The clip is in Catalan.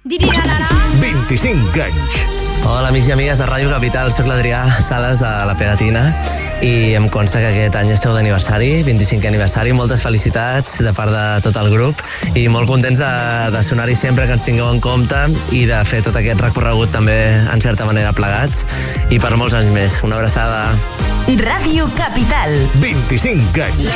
25 anys. Hola, amics i amigues de Ràdio Capital, soc l'Adrià Sales de La Pegatina i em consta que aquest any esteu d'aniversari, 25è aniversari. Moltes felicitats de part de tot el grup i molt contents de sonar-hi sempre, que ens tingueu en compte i de fer tot aquest recorregut també en certa manera plegats i per molts anys més. Una abraçada. Ràdio Capital. 25 anys.